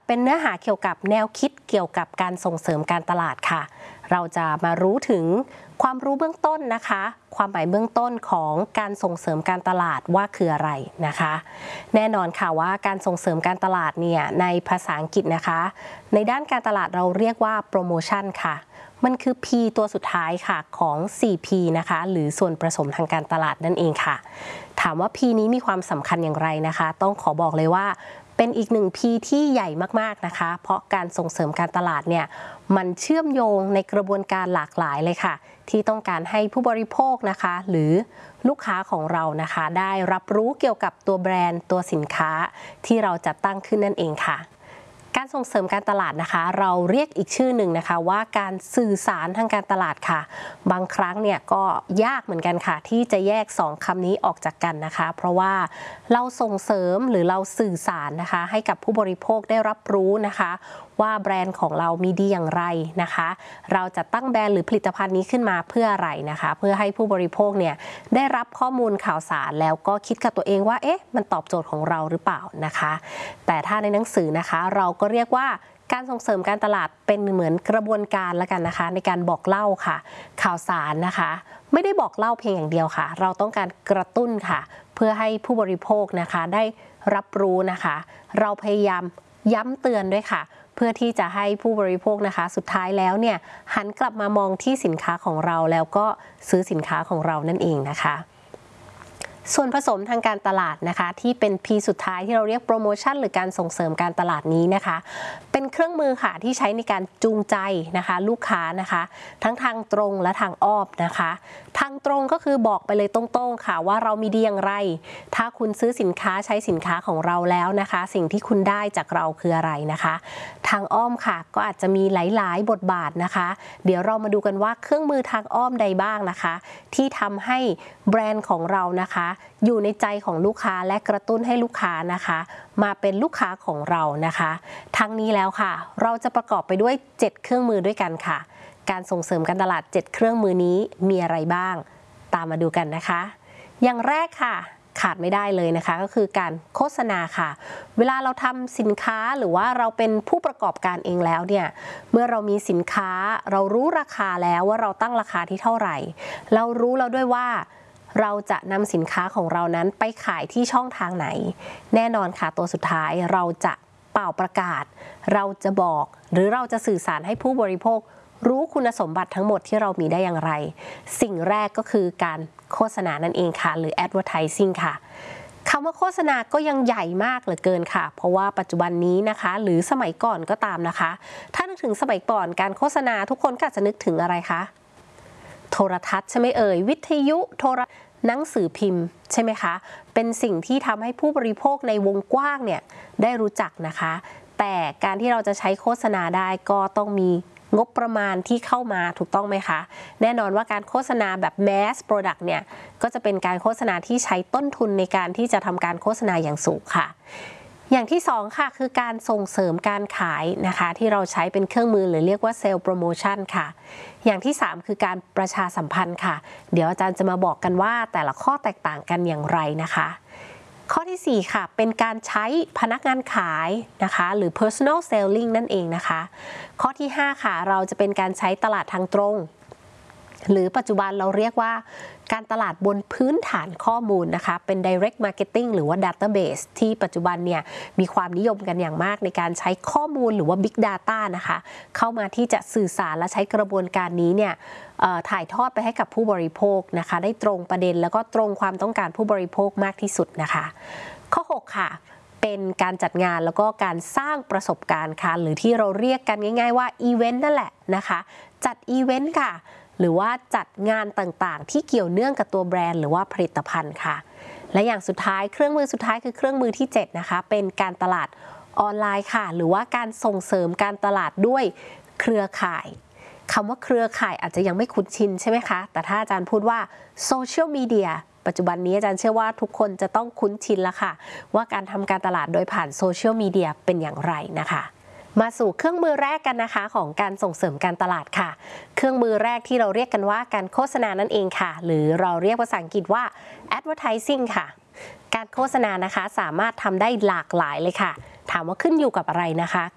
เป็นเนื้อหาเกี่ยวกับแนวคิดเกี่ยวกับการส่งเสริมการตลาดค่ะเราจะมารู้ถึงความรู้เบื้องต้นนะคะความหมายเบื้องต้นของการส่งเสริมการตลาดว่าคืออะไรนะคะแน่นอนค่ะว่าการส่งเสริมการตลาดเนี่ยในภาษาอังกฤษนะคะในด้านการตลาดเราเรียกว่าโปรโมชั่นค่ะมันคือ P ตัวสุดท้ายค่ะของ 4P นะคะหรือส่วนผสมทางการตลาดนั่นเองค่ะถามว่า P นี้มีความสำคัญอย่างไรนะคะต้องขอบอกเลยว่าเป็นอีกหนึ่ง P ที่ใหญ่มากๆนะคะเพราะการส่งเสริมการตลาดเนี่ยมันเชื่อมโยงในกระบวนการหลากหลายเลยค่ะที่ต้องการให้ผู้บริโภคนะคะหรือลูกค้าของเรานะคะได้รับรู้เกี่ยวกับตัวแบรนด์ตัวสินค้าที่เราจัดตั้งขึ้นนั่นเองค่ะการส่งเสริมการตลาดนะคะเราเรียกอีกชื่อหนึ่งนะคะว่าการสื่อสารทางการตลาดค่ะบางครั้งเนี่ยก็ยากเหมือนกันค่ะที่จะแยก2คำนี้ออกจากกันนะคะเพราะว่าเราส่งเสริมหรือเราสื่อสารนะคะให้กับผู้บริโภคได้รับรู้นะคะว่าแบรนด์ของเรามีดีอย่างไรนะคะเราจะตั้งแบรนด์หรือผลิตภัณฑ์นี้ขึ้นมาเพื่ออะไรนะคะเพื่อให้ผู้บริโภคเนี่ยได้รับข้อมูลข่าวสารแล้วก็คิดกับตัวเองว่าเอ๊ะมันตอบโจทย์ของเราหรือเปล่านะคะแต่ถ้าในหนังสือนะคะเราก็เรียกว่าการส่งเสริมการตลาดเป็นเหมือนกระบวนการละกันนะคะในการบอกเล่าค่ะข่าวสารนะคะไม่ได้บอกเล่าเพียงอย่างเดียวค่ะเราต้องการกระตุ้นค่ะเพื่อให้ผู้บริโภคนะคะได้รับรู้นะคะเราพยายามย้ำเตือนด้วยค่ะเพื่อที่จะให้ผู้บริโภคนะคะสุดท้ายแล้วเนี่ยหันกลับมามองที่สินค้าของเราแล้วก็ซื้อสินค้าของเรานั่นเองนะคะส่วนผสมทางการตลาดนะคะที่เป็น P สุดท้ายที่เราเรียกโปรโมชั่นหรือการส่งเสริมการตลาดนี้นะคะเป็นเครื่องมือค่ะที่ใช้ในการจูงใจนะคะลูกค้านะคะทั้งทางตรงและทางอ้อมนะคะทางตรงก็คือบอกไปเลยตรงๆค่ะว่าเรามีดีอย่างไรถ้าคุณซื้อสินค้าใช้สินค้าของเราแล้วนะคะสิ่งที่คุณได้จากเราคืออะไรนะคะทางอ้อมค่ะก็อาจจะมีหลายๆบทบาทนะคะเดี๋ยวเรามาดูกันว่าเครื่องมือทางอ้อมใดบ้างนะคะที่ทำให้แบรนด์ของเรานะคะอยู่ในใจของลูกค้าและกระตุ้นให้ลูกค้านะคะมาเป็นลูกค้าของเรานะคะทั้งนี้แล้วค่ะเราจะประกอบไปด้วย7เครื่องมือด้วยกันค่ะการส่งเสริมการตลาด7เครื่องมือนี้มีอะไรบ้างตามมาดูกันนะคะอย่างแรกค่ะขาดไม่ได้เลยนะคะก็คือการโฆษณาค่ะเวลาเราทำสินค้าหรือว่าเราเป็นผู้ประกอบการเองแล้วเนี่ยเมื่อเรามีสินค้าเรารู้ราคาแล้วว่าเราตั้งราคาที่เท่าไหร่เรารู้แล้วด้วยว่าเราจะนำสินค้าของเรานั้นไปขายที่ช่องทางไหนแน่นอนค่ะตัวสุดท้ายเราจะเป่าประกาศเราจะบอกหรือเราจะสื่อสารให้ผู้บริโภครู้คุณสมบัติทั้งหมดที่เรามีได้อย่างไรสิ่งแรกก็คือการโฆษณานั่นเองค่ะหรือ advertising ค่ะคำว่าโฆษณาก็ยังใหญ่มากเหลือเกินค่ะเพราะว่าปัจจุบันนี้นะคะหรือสมัยก่อนก็ตามนะคะถ้านึกถึงสมัยก่อนการโฆษณาทุกคนก็อาจจะนึกถึงอะไรคะโทรทัศน์ใช่ไหมเอ่ยวิทยุหนังสือพิมพ์ใช่ไหมคะเป็นสิ่งที่ทำให้ผู้บริโภคในวงกว้างเนี่ยได้รู้จักนะคะแต่การที่เราจะใช้โฆษณาได้ก็ต้องมีงบประมาณที่เข้ามาถูกต้องไหมคะแน่นอนว่าการโฆษณาแบบ mass product เนี่ยก็จะเป็นการโฆษณาที่ใช้ต้นทุนในการที่จะทำการโฆษณาอย่างสูงค่ะอย่างที่2ค่ะคือการส่งเสริมการขายนะคะที่เราใช้เป็นเครื่องมือหรือเรียกว่า sales promotion ค่ะอย่างที่3คือการประชาสัมพันธ์ค่ะเดี๋ยวอาจารย์จะมาบอกกันว่าแต่ละข้อแตกต่างกันอย่างไรนะคะข้อที่4ค่ะเป็นการใช้พนักงานขายนะคะหรือ personal selling นั่นเองนะคะข้อที่5ค่ะเราจะเป็นการใช้ตลาดทางตรงหรือปัจจุบันเราเรียกว่าการตลาดบนพื้นฐานข้อมูลนะคะเป็น direct marketing หรือว่า database ที่ปัจจุบันเนี่ยมีความนิยมกันอย่างมากในการใช้ข้อมูลหรือว่า big data นะคะเข้ามาที่จะสื่อสารและใช้กระบวนการนี้เนี่ยถ่ายทอดไปให้กับผู้บริโภคนะคะได้ตรงประเด็นแล้วก็ตรงความต้องการผู้บริโภคมากที่สุดนะคะข้อ6ค่ะเป็นการจัดงานแล้วก็การสร้างประสบการณ์ค่ะหรือที่เราเรียกกันง่ายๆว่าอีเวนต์นั่นแหละนะคะจัดอีเวนต์ค่ะหรือว่าจัดงานต่างๆที่เกี่ยวเนื่องกับตัวแบรนด์หรือว่าผลิตภัณฑ์ค่ะและอย่างสุดท้ายเครื่องมือสุดท้ายคือเครื่องมือที่7นะคะเป็นการตลาดออนไลน์ค่ะหรือว่าการส่งเสริมการตลาดด้วยเครือข่ายคำว่าเครือข่ายอาจจะยังไม่คุ้นชินใช่ไหมคะแต่ถ้าอาจารย์พูดว่าโซเชียลมีเดียปัจจุบันนี้อาจารย์เชื่อว่าทุกคนจะต้องคุ้นชินแล้วค่ะว่าการทำการตลาดโดยผ่านโซเชียลมีเดียเป็นอย่างไรนะคะมาสู่เครื่องมือแรกกันนะคะของการส่งเสริมการตลาดค่ะเครื่องมือแรกที่เราเรียกกันว่าการโฆษณานั่นเองค่ะหรือเราเรียกภาษาอังกฤษว่า advertising ค่ะการโฆษณานะคะสามารถทำได้หลากหลายเลยค่ะถามว่าขึ้นอยู่กับอะไรนะคะ